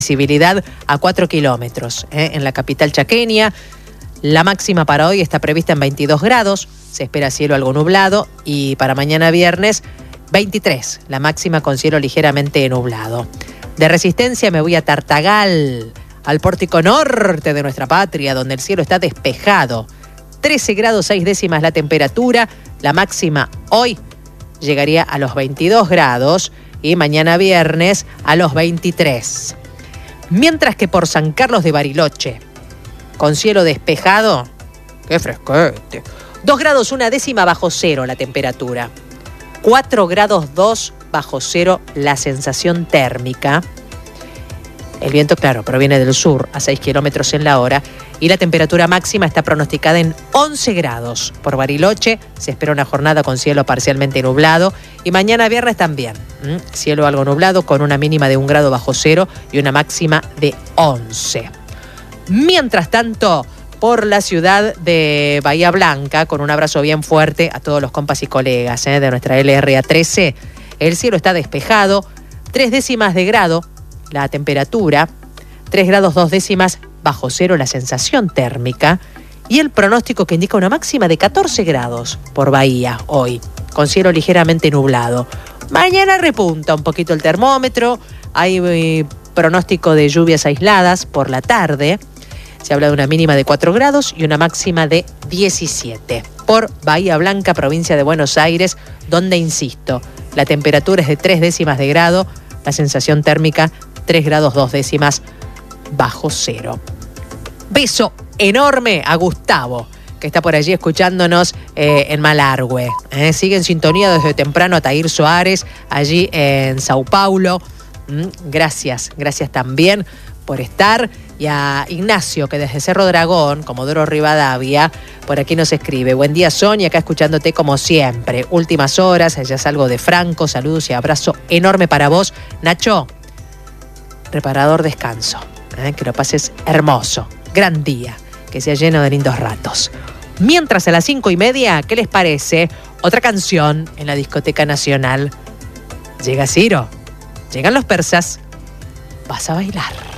visibilidad a 4 kilómetros en la capital chaqueña. La máxima para hoy está prevista en 22 grados, se espera cielo algo nublado, y para mañana viernes 23, la máxima con cielo ligeramente nublado. De Resistencia me voy a Tartagal, al pórtico norte de nuestra patria, donde el cielo está despejado. 13 grados 6 décimas la temperatura, la máxima hoy llegaría a los 22 grados y mañana viernes a los 23. Mientras que por San Carlos de Bariloche, con cielo despejado, ¡qué fresquete! 2 grados 1 décima bajo cero la temperatura. 4 grados 2 bajo cero la sensación térmica. El viento, claro, proviene del sur a 6 kilómetros en la hora. Y la temperatura máxima está pronosticada en 11 grados. Por Bariloche se espera una jornada con cielo parcialmente nublado. Y mañana viernes también. Cielo algo nublado con una mínima de 1 grado bajo cero y una máxima de 11. Mientras tanto, por la ciudad de Bahía Blanca, con un abrazo bien fuerte a todos los compas y colegas de nuestra LRA 13, el cielo está despejado, 3 décimas de grado la temperatura, 3 grados 2 décimas bajo cero la sensación térmica, y el pronóstico que indica una máxima de 14 grados por Bahía hoy, con cielo ligeramente nublado. Mañana repunta un poquito el termómetro, hay pronóstico de lluvias aisladas por la tarde. Se habla de una mínima de 4 grados y una máxima de 17. Por Bahía Blanca, provincia de Buenos Aires, donde, insisto, la temperatura es de 3 décimas de grado, la sensación térmica 3 grados 2 décimas bajo cero. Beso enorme a Gustavo, que está por allí escuchándonos en Malargüe. Sigue en sintonía desde temprano a Tair Soares, allí en Sao Paulo. Gracias también por estar. Y a Ignacio, que desde Cerro Dragón, Comodoro Rivadavia, por aquí nos escribe: buen día, Sonia, acá escuchándote como siempre. Últimas horas, ya salgo de Franco, saludos y abrazo enorme para vos. Nacho, reparador descanso, que lo pases hermoso, gran día, que sea lleno de lindos ratos. Mientras a las 5:30, ¿qué les parece? Otra canción en la Discoteca Nacional. Llega Ciro, llegan los persas, vas a bailar.